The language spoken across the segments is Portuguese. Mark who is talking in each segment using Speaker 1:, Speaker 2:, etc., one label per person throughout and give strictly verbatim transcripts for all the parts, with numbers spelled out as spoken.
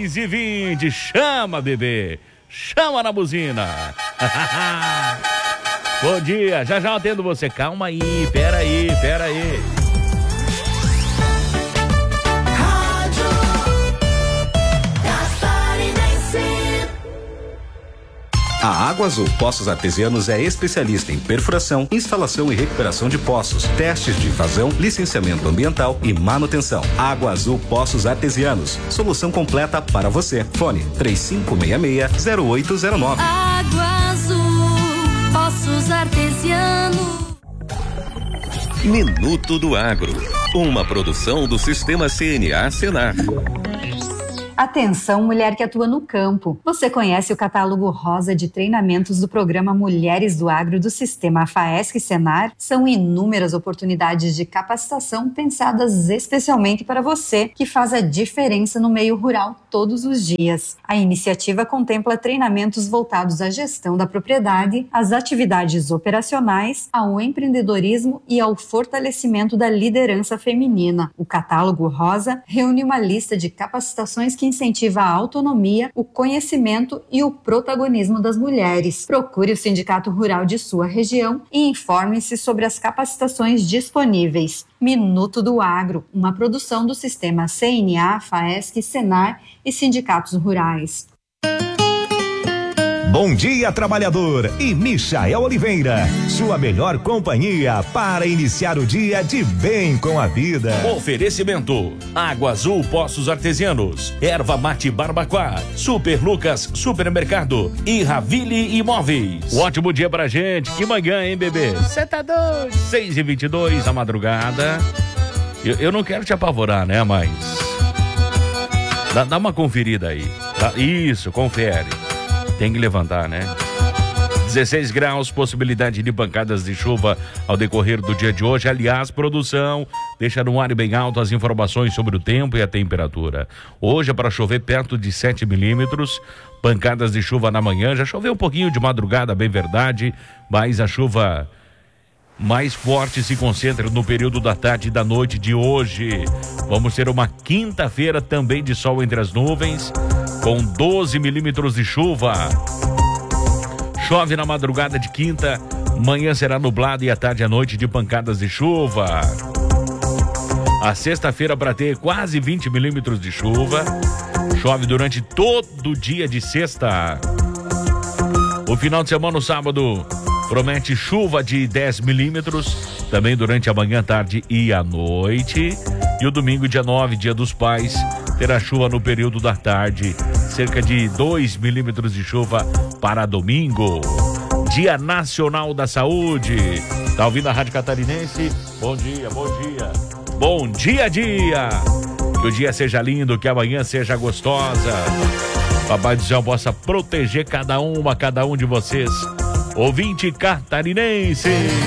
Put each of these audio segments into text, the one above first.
Speaker 1: seis e vinte, chama, bebê. Chama na buzina. Bom dia, já já eu atendo você. Calma aí, pera aí, pera aí.
Speaker 2: A Água Azul Poços Artesianos é especialista em perfuração, instalação e recuperação de poços, testes de vazão, licenciamento ambiental e manutenção. Água Azul Poços Artesianos, solução completa para você. Fone três cinco seis seis, zero oito zero nove.
Speaker 3: Água Azul Poços Artesianos.
Speaker 4: Minuto do Agro, uma produção do Sistema C N A Senar.
Speaker 5: Atenção, mulher que atua no campo. Você conhece o catálogo rosa de treinamentos do programa Mulheres do Agro do Sistema FAESC Senar? São inúmeras oportunidades de capacitação pensadas especialmente para você, que faz a diferença no meio rural todos os dias. A iniciativa contempla treinamentos voltados à gestão da propriedade, às atividades operacionais, ao empreendedorismo e ao fortalecimento da liderança feminina. O catálogo rosa reúne uma lista de capacitações que incentiva a autonomia, o conhecimento e o protagonismo das mulheres. Procure o Sindicato Rural de sua região e informe-se sobre as capacitações disponíveis. Minuto do Agro, uma produção do Sistema C N A, FAESC, Senar e sindicatos rurais.
Speaker 6: Bom dia, trabalhador, e Michael Oliveira, sua melhor companhia para iniciar o dia de bem com a vida.
Speaker 1: Oferecimento: Água Azul Poços Artesianos, Erva Mate Barbacoa, Super Lucas Supermercado e Ravile Imóveis. Um ótimo dia pra gente, que manhã, hein, bebê? Cê tá doido? seis e vinte e dois da madrugada. Eu, eu não quero te apavorar, né, mas dá, dá uma conferida aí. Tá? Isso, confere. Tem que levantar, né? dezesseis graus, possibilidade de pancadas de chuva ao decorrer do dia de hoje. Aliás, produção, deixa no ar e bem alto as informações sobre o tempo e a temperatura. Hoje é para chover perto de sete milímetros, pancadas de chuva na manhã. Já choveu um pouquinho de madrugada, bem verdade, mas a chuva mais forte se concentra no período da tarde e da noite de hoje. Vamos ter uma quinta-feira também de sol entre as nuvens, com doze milímetros de chuva. Chove na madrugada de quinta, manhã será nublado e à tarde e à noite de pancadas de chuva. A sexta-feira para ter quase vinte milímetros de chuva. Chove durante todo o dia de sexta. O final de semana, no sábado, promete chuva de dez milímetros, também durante a manhã, tarde e a noite. E o domingo, dia nove, dia dos pais, terá chuva no período da tarde, cerca de dois milímetros de chuva para domingo. Dia Nacional da Saúde. Tá ouvindo a Rádio Catarinense? Bom dia, bom dia. Bom dia, dia. Que o dia seja lindo, que amanhã seja gostosa. Papai do Céu possa proteger cada uma, cada um de vocês. Ouvinte catarinense.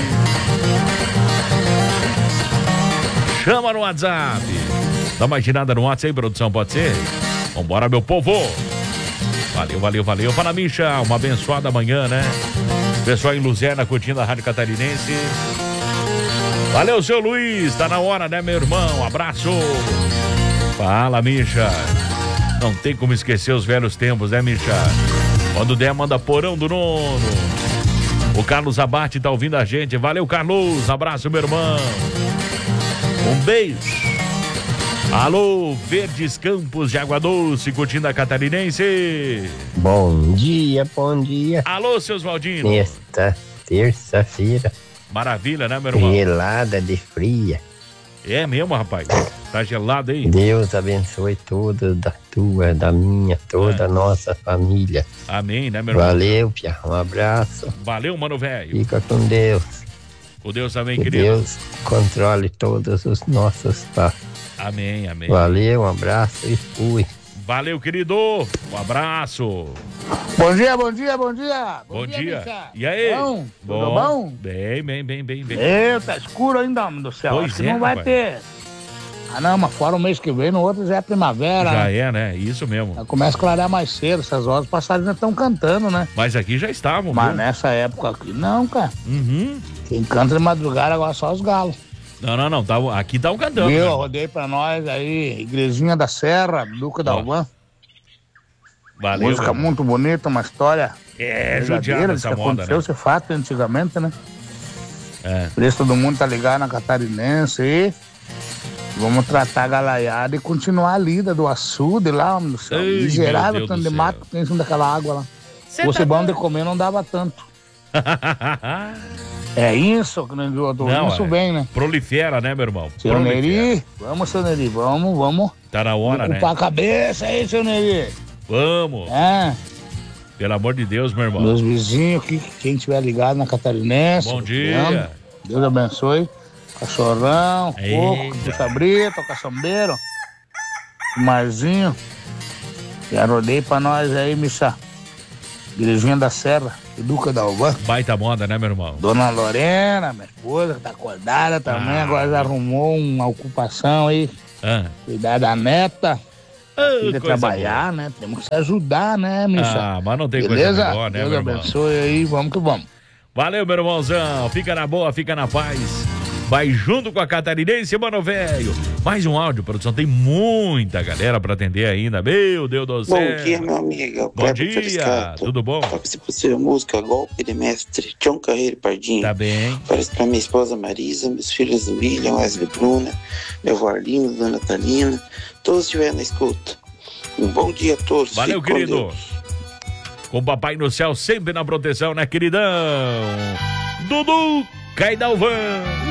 Speaker 1: Chama no WhatsApp. Dá uma girada no WhatsApp aí, produção, pode ser? Vambora, meu povo. Valeu, valeu, valeu. Fala, Misha, uma abençoada manhã, né? Pessoal em Luzerna curtindo a Rádio Catarinense. Valeu, seu Luiz. Tá na hora, né, meu irmão? Abraço. Fala, Misha. Não tem como esquecer os velhos tempos, né, Misha? Quando der, manda porão do nono. O Carlos Abate tá ouvindo a gente. Valeu, Carlos. Abraço, meu irmão. Um beijo. Alô, Verdes Campos de Água Doce, curtindo a Catarinense.
Speaker 7: Bom dia, bom dia.
Speaker 1: Alô, seus Valdinos.
Speaker 7: Nesta terça-feira.
Speaker 1: Maravilha, né, meu irmão?
Speaker 7: Gelada de fria.
Speaker 1: É mesmo, rapaz? Tá gelado aí?
Speaker 7: Deus abençoe toda da tua, da minha, toda a é. nossa família.
Speaker 1: Amém, né, meu irmão?
Speaker 7: Valeu, Pia. Um abraço.
Speaker 1: Valeu, mano, velho.
Speaker 7: Fica com Deus.
Speaker 1: Com Deus também,
Speaker 7: que
Speaker 1: querido.
Speaker 7: Deus controle todos os nossos passos.
Speaker 1: Amém, amém.
Speaker 7: Valeu, um abraço e fui.
Speaker 1: Valeu, querido. Um abraço.
Speaker 8: Bom dia, bom dia, bom dia.
Speaker 1: Bom, bom dia. dia. E
Speaker 8: aí? Bom, bom? Tudo bom?
Speaker 1: Bem, bem, bem, bem, bem.
Speaker 8: Eita, tá escuro ainda, homem do céu.
Speaker 1: Pois
Speaker 8: Acho que
Speaker 1: é,
Speaker 8: não vai
Speaker 1: rapaz.
Speaker 8: ter. Ah, não, mas fora o mês que vem, no outro já é primavera.
Speaker 1: Já
Speaker 8: né?
Speaker 1: é, né? Isso mesmo.
Speaker 8: Já começa a clarear mais cedo, essas horas passarinhos estão cantando, né?
Speaker 1: Mas aqui já estavam.
Speaker 8: Mas
Speaker 1: viu?
Speaker 8: nessa época aqui, não, cara.
Speaker 1: Uhum.
Speaker 8: Quem canta de madrugada agora só os galos.
Speaker 1: Não, não, não. Tá, aqui tá um cantando.
Speaker 8: Eu
Speaker 1: né?
Speaker 8: rodei pra nós aí, Igrejinha da Serra, Duca da Alban.
Speaker 1: Valeu,
Speaker 8: Música
Speaker 1: meu.
Speaker 8: muito bonita, uma história
Speaker 1: É,
Speaker 8: verdadeira
Speaker 1: judiado
Speaker 8: que
Speaker 1: essa moda,
Speaker 8: aconteceu
Speaker 1: né?
Speaker 8: esse fato antigamente, né?
Speaker 1: É.
Speaker 8: Por isso todo mundo tá ligado na Catarinense e vamos tratar a galaiada e continuar a lida do açude lá, homem do céu.
Speaker 1: Ei,
Speaker 8: Miserável
Speaker 1: meu Deus
Speaker 8: tanto
Speaker 1: do
Speaker 8: de
Speaker 1: céu.
Speaker 8: mato que tem em cima daquela água lá. Se fosse bom de comer, não dava tanto. É isso que não viu do
Speaker 1: Não,
Speaker 8: isso
Speaker 1: é.
Speaker 8: bem, né?
Speaker 1: Prolifera, né, meu irmão?
Speaker 8: Seu
Speaker 1: Prolifera.
Speaker 8: Neri, vamos, seu Neri, vamos, vamos.
Speaker 1: Tá na hora,
Speaker 8: Vamos
Speaker 1: né?
Speaker 8: ocupar a cabeça aí, seu Neri.
Speaker 1: Vamos.
Speaker 8: É,
Speaker 1: Pelo amor de Deus, meu irmão.
Speaker 8: meus vizinhos aqui, quem tiver ligado na Catarinense.
Speaker 1: Bom dia.
Speaker 8: Deus abençoe. Cachorrão, Coco,
Speaker 1: Eita.
Speaker 8: Puxa Brita, Caçambeiro, Marzinho. E arrodei pra nós aí, Micha. Igrejinha da Serra, Educa da Alvan.
Speaker 1: Baita moda, né, meu irmão?
Speaker 8: Dona Lorena, minha esposa, que tá acordada também,
Speaker 1: Ah.
Speaker 8: agora já arrumou uma ocupação aí.
Speaker 1: Ah.
Speaker 8: Cuidar da neta.
Speaker 1: Ah,
Speaker 8: Filha
Speaker 1: coisa
Speaker 8: trabalhar, né? Temos que se ajudar, né, Micha?
Speaker 1: Ah, mas não tem
Speaker 8: Beleza?
Speaker 1: coisa melhor, né,
Speaker 8: Deus
Speaker 1: meu irmão?
Speaker 8: abençoe aí, vamos que vamos.
Speaker 1: Valeu, meu irmãozão. Fica na boa, fica na paz. Vai junto com a Catarinense, mano, velho. Mais um áudio, produção. Tem muita galera pra atender ainda. Meu Deus do céu.
Speaker 9: Bom dia, meu amigo.
Speaker 1: Bom dia, tudo bom?
Speaker 9: Toque, se possível, música Golpe de Mestre, Tião Carreiro e Pardinho.
Speaker 1: Tá bem.
Speaker 9: Parece pra minha esposa Marisa, meus filhos William, Wesley e Bruna, meu avô Arlindo, Dona Talina, todos estiverem na escuta. Um bom dia a todos.
Speaker 1: Valeu,
Speaker 9: Fique com
Speaker 1: querido.
Speaker 9: Deus.
Speaker 1: Com o papai no céu sempre na proteção, né, queridão? Dudu Caidalvan.